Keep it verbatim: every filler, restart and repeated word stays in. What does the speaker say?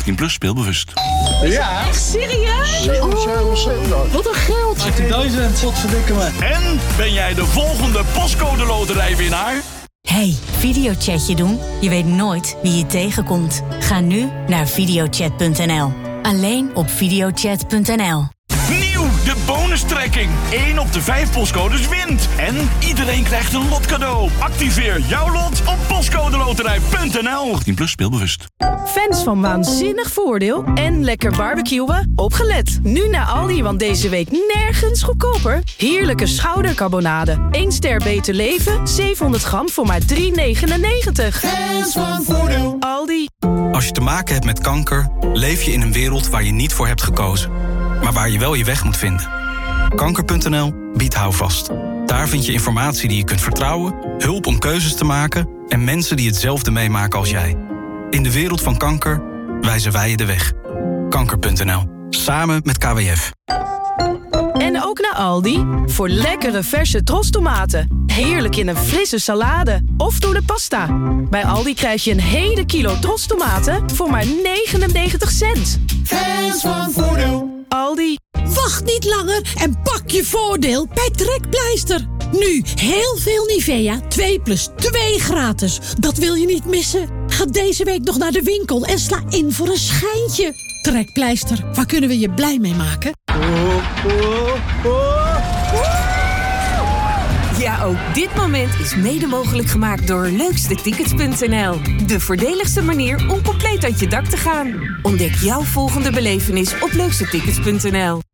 achttien plus speelbewust. Ja. Echt serieus? zeven, zeven, zeven. Wat een geld. achttien.000, wat verdikken me. En ben jij de volgende postcode loterijwinnaar? Hey, videochatje doen? Je weet nooit wie je tegenkomt. Ga nu naar videochat punt n l. Alleen op videochat punt n l. Nieuw, de bonustrekking. één op de vijf postcodes wint. En iedereen krijgt een lot cadeau. Activeer jouw lot op postcodeloterij punt n l. achttien plus speelbewust. Fans van Waanzinnig Voordeel en lekker barbecuen? Opgelet! Nu naar Aldi, want deze week nergens goedkoper. Heerlijke schoudercarbonade. één ster Beter Leven, zevenhonderd gram voor maar drie negenennegentig. Fans van Voordeel. Aldi. Als je te maken hebt met kanker, leef je in een wereld waar je niet voor hebt gekozen. Maar waar je wel je weg moet vinden. Kanker punt n l biedt houvast. Daar vind je informatie die je kunt vertrouwen, hulp om keuzes te maken en mensen die hetzelfde meemaken als jij. In de wereld van kanker wijzen wij je de weg. Kanker punt n l. Samen met K W F. En ook naar Aldi. Voor lekkere verse trostomaten. Heerlijk in een frisse salade. Of door de pasta. Bij Aldi krijg je een hele kilo trostomaten voor maar negenennegentig cent. Fans van Voordeel. Aldi. Wacht niet langer en pak je voordeel bij Trekpleister. Nu heel veel Nivea, twee plus twee gratis. Dat wil je niet missen. Ga deze week nog naar de winkel en sla in voor een schijntje. Trekpleister, waar kunnen we je blij mee maken? Ja, ook dit moment is mede mogelijk gemaakt door leukste tickets punt n l. De voordeligste manier om compleet uit je dak te gaan. Ontdek jouw volgende belevenis op leukste tickets punt n l.